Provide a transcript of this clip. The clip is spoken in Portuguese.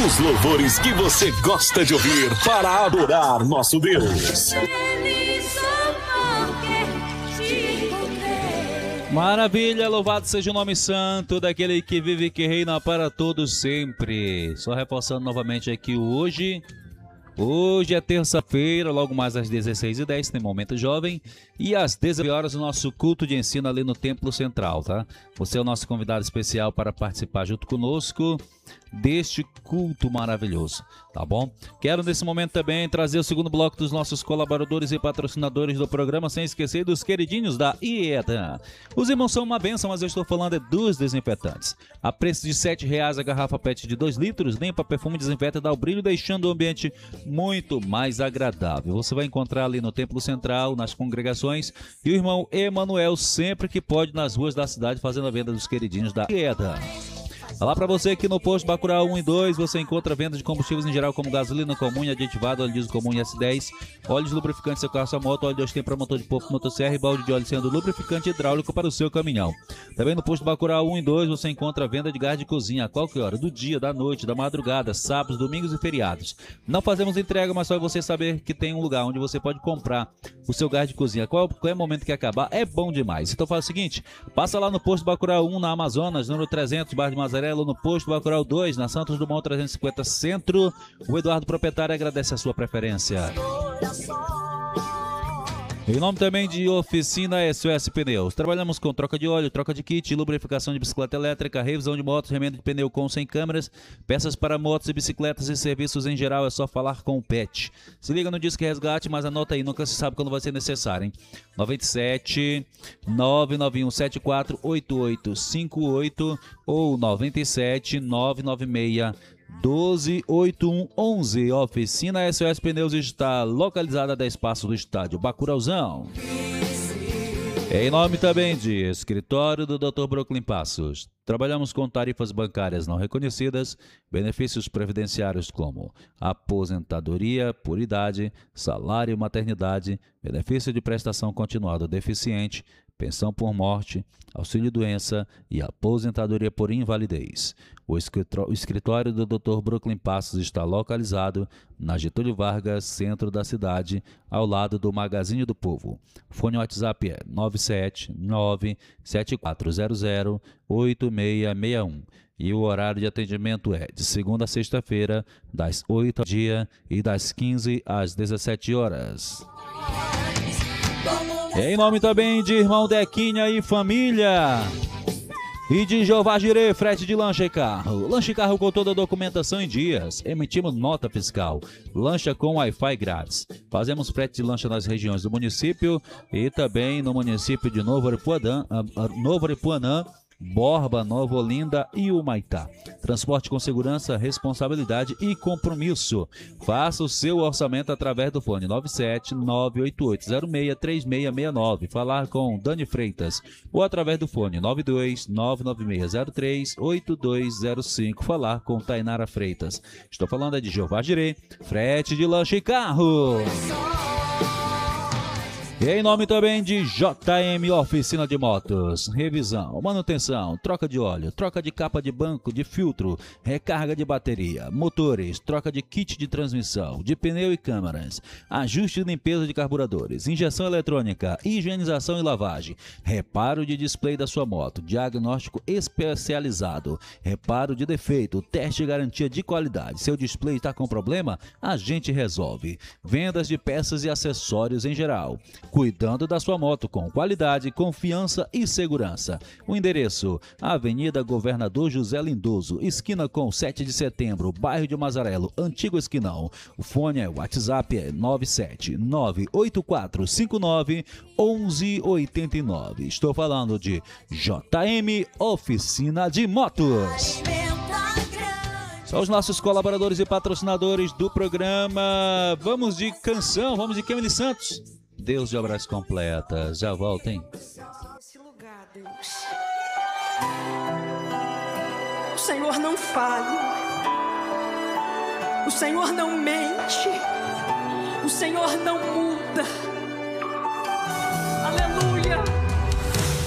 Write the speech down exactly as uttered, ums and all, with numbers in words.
Os louvores que você gosta de ouvir para adorar nosso Deus. Maravilha, louvado seja o nome santo daquele que vive e que reina para todos sempre. Só reforçando novamente aqui hoje. Hoje é terça-feira, logo mais às dezesseis e dez tem Momento Jovem. E às dezenove horas o nosso culto de ensino ali no Templo Central, tá? Você é o nosso convidado especial para participar junto conosco deste culto maravilhoso, tá bom? Quero nesse momento também trazer o segundo bloco dos nossos colaboradores e patrocinadores do programa, sem esquecer dos queridinhos da IEDA. Os irmãos são uma bênção, mas eu estou falando é dos desinfetantes. A preço de sete reais a garrafa P E T de dois litros, limpa, perfume, desinfeta e dá o brilho, deixando o ambiente muito mais agradável. Você vai encontrar ali no Templo Central, nas congregações, e o irmão Emanuel sempre que pode nas ruas da cidade fazendo a venda dos queridinhos da IEDA. Falar para você que no posto Bacurau um e dois você encontra venda de combustíveis em geral como gasolina comum e aditivado, óleo diesel comum e S dez, óleos lubrificantes seu carro, sua moto, óleo de ostem para motor de povo, motosserra e balde de óleo sendo lubrificante hidráulico para o seu caminhão. Também no posto Bacurau um e dois você encontra venda de gás de cozinha a qualquer hora do dia, da noite, da madrugada, sábados, domingos e feriados. Não fazemos entrega, mas só você saber que tem um lugar onde você pode comprar o seu gás de cozinha. Qual, qual é o momento que acabar? É bom demais. Então faz o seguinte, passa lá no posto Bacurau um na Amazonas, número trezentos, bairro de Mazarelo, no posto Bacurau dois, na Santos Dumont trezentos e cinquenta Centro. O Eduardo Proprietário agradece a sua preferência. Em nome também de Oficina S O S Pneus. Trabalhamos com troca de óleo, troca de kit, lubrificação de bicicleta elétrica, revisão de motos, remendo de pneu com sem câmeras, peças para motos e bicicletas e serviços em geral. É só falar com o Pet. Se liga no Disque Resgate, mas anota aí, nunca se sabe quando vai ser necessário, hein? nove sete nove nove um sete quatro oito oito cinco oito ou nove sete nove nove seis doze oito um onze. Oficina S O S Pneus está localizada a dez passos do estádio Bacurauzão. Em nome também de Escritório do doutor Brooklyn Passos. Trabalhamos com tarifas bancárias não reconhecidas, benefícios previdenciários como aposentadoria por idade, salário maternidade, benefício de prestação continuada deficiente, pensão por morte, auxílio-doença e aposentadoria por invalidez. O escritório do doutor Brooklyn Passos está localizado na Getúlio Vargas, centro da cidade, ao lado do Magazine do Povo. Fone WhatsApp é nove sete nove sete quatro zero zero oito seis seis um. E o horário de atendimento é de segunda a sexta-feira, das oito ao dia e das quinze às dezessete horas. Em nome também de irmão Dequinha e família. E de Jeová Jirê, frete de lancha e carro. Lancha e carro com toda a documentação em dias. Emitimos nota fiscal. Lancha com Wi-Fi grátis. Fazemos frete de lancha nas regiões do município e também no município de Novo Aripuanã, Novo Aripuanã, Borba, Nova Olinda e Humaitá. Transporte com segurança, responsabilidade e compromisso. Faça o seu orçamento através do fone nove sete nove oito oito zero seis três seis seis nove. Falar com Dani Freitas. Ou através do fone nove dois nove nove seis zero três oito dois zero cinco. Falar com Tainara Freitas. Estou falando é de Jeová Jirê, frete de lanche e carro. E em nome também de J M Oficina de Motos, revisão, manutenção, troca de óleo, troca de capa de banco, de filtro, recarga de bateria, motores, troca de kit de transmissão, de pneu e câmeras, ajuste e limpeza de carburadores, injeção eletrônica, higienização e lavagem, reparo de display da sua moto, diagnóstico especializado, reparo de defeito, teste e garantia de qualidade. Seu display está com problema? A gente resolve. Vendas de peças e acessórios em geral. Cuidando da sua moto com qualidade, confiança e segurança. O endereço: Avenida Governador José Lindoso, esquina com sete de setembro, bairro de Mazarelo, Antigo Esquinão. O fone é o WhatsApp é nove sete nove oito quatro cinco nove um um oito nove. Estou falando de J M Oficina de Motos. São os nossos colaboradores e patrocinadores do programa. Vamos de canção, vamos de Kemily Santos. Deus de obras completas. Já volta, hein? O Senhor não falha. O Senhor não mente. O Senhor não muda.